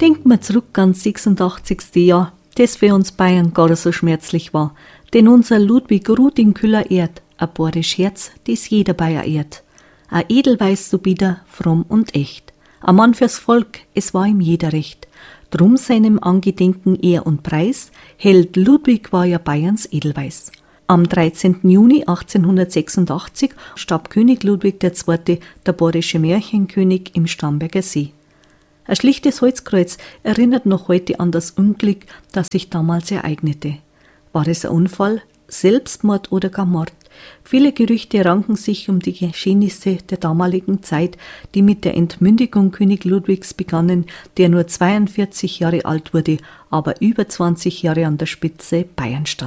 Denken wir zurück ans 86. Jahr, das für uns Bayern gar so schmerzlich war. Denn unser Ludwig ruht in Küller Erd, ein bayerisch Herz, das jeder Bayer ehrt. Ein Edelweiß so bieder, fromm und echt. Ein Mann fürs Volk, es war ihm jeder recht. Drum seinem Angedenken Ehr und Preis, Held Ludwig war ja Bayerns Edelweiß. Am 13. Juni 1886 starb König Ludwig II., der bayerische Märchenkönig, im Starnberger See. Ein schlichtes Holzkreuz erinnert noch heute an das Unglück, das sich damals ereignete. War es ein Unfall, Selbstmord oder gar Mord? Viele Gerüchte ranken sich um die Geschehnisse der damaligen Zeit, die mit der Entmündigung König Ludwigs begannen, der nur 42 Jahre alt wurde, aber über 20 Jahre an der Spitze Bayern stand.